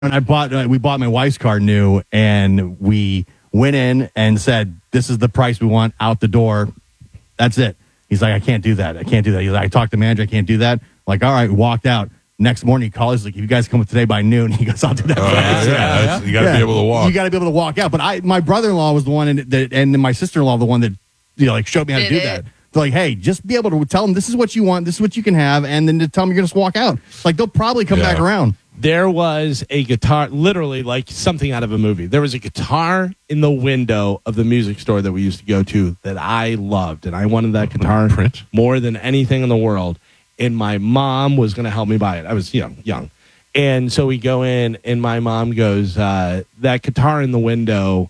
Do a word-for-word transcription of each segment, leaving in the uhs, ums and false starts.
And I bought, uh, we bought my wife's car new, and we went in and said, "This is the price we want out the door. That's it." He's like, "I can't do that. I can't do that." He's like, "I talked to the manager. I can't do that." I'm like, all right, we walked out. Next morning, he calls. He's like, "If you guys come today by noon," he goes, "I'll do that." Uh, yeah, yeah, yeah. You got to yeah. be able to walk. You got to be able to walk out. But I, my brother-in-law was the one, in, that, and my sister-in-law the one that, you know, like showed me how to do it. that. They're like, "Hey, just be able to tell them this is what you want, this is what you can have, and then to tell them you're going to just walk out." Like, they'll probably come Yeah. back around. There was a guitar, literally like something out of a movie. There was a guitar in the window of the music store that we used to go to that I loved, and I wanted that guitar Prince? more than anything in the world. And my mom was going to help me buy it. I was young, young. And so we go in, and my mom goes, uh, "That guitar in the window,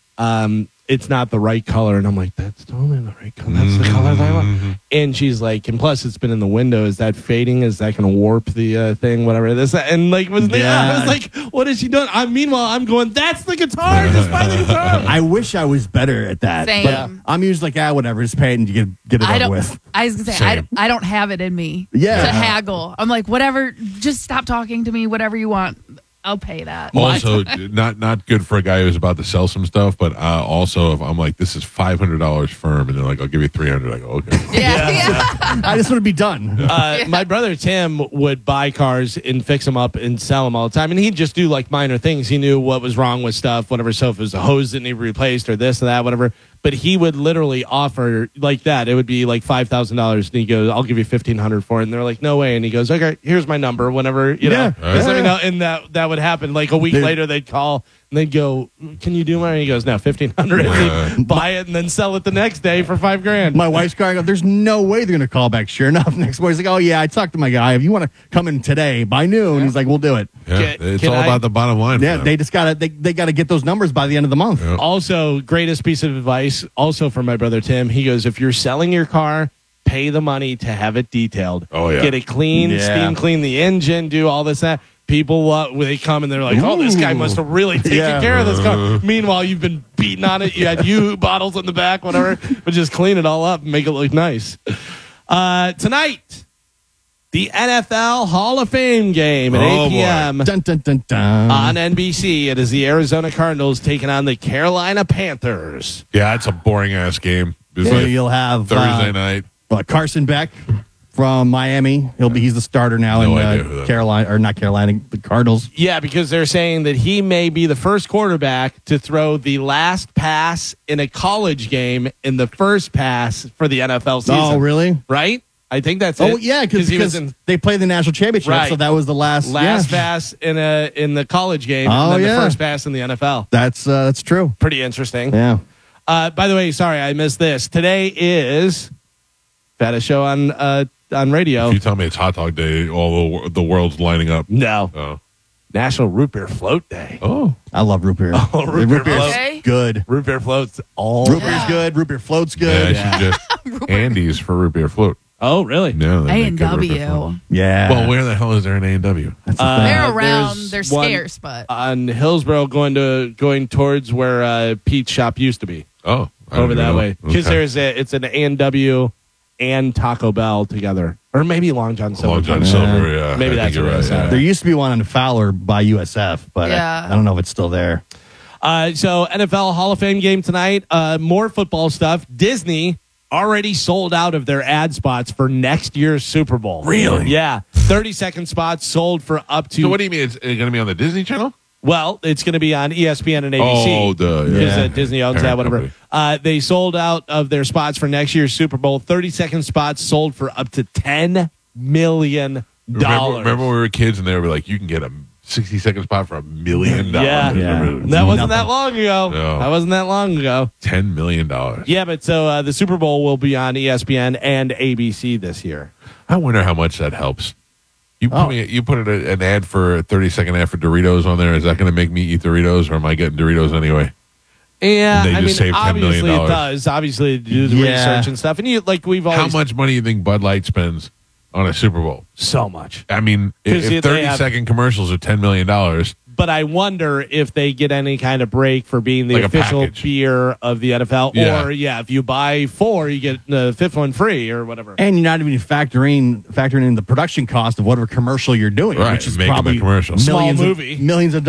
um, it's not the right color." And I'm like, "That's totally the right color. That's the color that I want." And she's like, "And plus, it's been in the window. Is that fading? Is that going to warp the uh, thing? Whatever this." And like, was yeah. I was like, "What is she doing?" I meanwhile, I'm going, "That's the guitar. Just buy the guitar." I wish I was better at that. Same. But I'm usually like, ah, whatever. Just pay it and you get get it I over don't. with. I was gonna say I, I don't have it in me Yeah. to haggle. I'm like, whatever. Just stop talking to me. Whatever you want, I'll pay that. Also, not not good for a guy who's about to sell some stuff, but uh, also if I'm like, this is five hundred dollars firm, and they're like, I'll give you three hundred dollars, I go, okay. Yeah, yeah. I just want to be done. Uh, Yeah. My brother Tim would buy cars and fix them up and sell them all the time, and he'd just do like minor things. He knew what was wrong with stuff, whatever. So if it was a hose that needed replaced or this or that, whatever. But he would literally offer like that. It would be like five thousand dollars, and he goes, "I'll give you fifteen hundred for it." And they're like, "No way!" And he goes, "Okay, here's my number. Whenever you know, Yeah. just let me Yeah. know." And that that would happen. Like a week Dude. later, they'd call and they'd go, "Can you do mine?" And he goes, "No, fifteen hundred." Yeah. Buy it and then sell it the next day for five grand. My wife's car, I go, there's no way they're going to call back. Sure enough, next morning, he's like, "Oh, yeah, I talked to my guy. If you want to come in today by noon," he's like, "We'll do it." Yeah, Can- it's can all I- about the bottom line. Yeah, for they them. just got to they, they got to get those numbers by the end of the month. Yeah. Also, greatest piece of advice, also from my brother Tim. He goes, if you're selling your car, pay the money to have it detailed. Oh, yeah. Get it clean, Yeah. steam clean the engine, do all this, that. People, uh, when they come and they're like, "Oh, this guy Ooh. must have really taken Yeah. care of this car." Meanwhile, you've been beating on it. You had U bottles in the back, whatever. But just clean it all up and make it look nice. Uh, tonight, the N F L Hall of Fame game at Oh, eight p.m. Dun, dun, dun, dun. on N B C. It is the Arizona Cardinals taking on the Carolina Panthers. Yeah, it's a boring ass game. It's So like you'll have Thursday uh, night. uh, Carson Beck from Miami. He'll be he's the starter now No in idea who uh, that Carolina or not Carolina, the Cardinals. Yeah, because they're saying that he may be the first quarterback to throw the last pass in a college game in the first pass for the N F L season. Oh, really? Right? I think that's Oh, it. yeah, because he was in they played the national championship, Right. so that was the last last yeah. pass in a in the college game, Oh, and then yeah. the first pass in the N F L. That's uh, that's true. Pretty interesting. Yeah. Uh, by the way, sorry I missed this. Today is had a show on uh, on radio. If you tell me it's hot dog day, all the, wor- the world's lining up. No, Oh. National Root Beer Float Day. Oh. I love root beer. Oh, root beer beer's float. Okay. good. Root beer floats all. Root beer's good. Root beer float's Yeah, good. I should just Andy's for root beer float. Oh, really? No, they A make and good root beer float. W. Yeah. Well, where the hell is there an A and W? That's the Uh, thing. They're Uh, around. there's They're one- scarce, but On Hillsborough, going to going towards where uh, Pete's shop used to be, Oh. I don't over even that know. way. Because Okay. there's a it's an A and W and Taco Bell together, or maybe Long John Silver. Long John Yeah. Silver, yeah. Maybe I that's think what you're it is. right, yeah. There used to be one on Fowler by U S F, but Yeah. I, I don't know if it's still there. Uh, so N F L Hall of Fame game tonight. Uh, more football stuff. Disney already sold out of their ad spots for next year's Super Bowl. Really? Yeah, thirty second spots sold for up to. So what do you mean? It's going to be on the Disney Channel? Well, it's going to be on E S P N and A B C. Oh, duh, yeah. Because uh, Disney owns Parent that, whatever. company. Uh, they sold out of their spots for next year's Super Bowl. thirty second spots sold for up to ten million Remember, dollars. remember when we were kids and they were like, you can get a sixty second spot for a million dollars. Yeah. Yeah. Remember? That wasn't that Nothing. long ago. No. That wasn't that long ago. ten million dollars. Yeah, but so uh, the Super Bowl will be on E S P N and A B C this year. I wonder how much that helps. You put, Oh. me, you put a, an ad for a thirty second ad for Doritos on there. Is that going to make me eat Doritos, or am I getting Doritos anyway? Yeah, They I just mean, saved ten million obviously it dollars. does. Obviously, to do the Yeah. research and stuff. And you like we've always How much money do you think Bud Light spends on a Super Bowl? so much. I mean, if, 'Cause if they thirty have- second commercials are ten million dollars, but I wonder if they get any kind of break for being the Like a official package. beer of the N F L. Yeah. Or, yeah, if you buy four, you get the fifth one free or whatever. And you're not even factoring factoring in the production cost of whatever commercial you're doing, Right, which is making the probably commercial. millions Small of- movie. millions of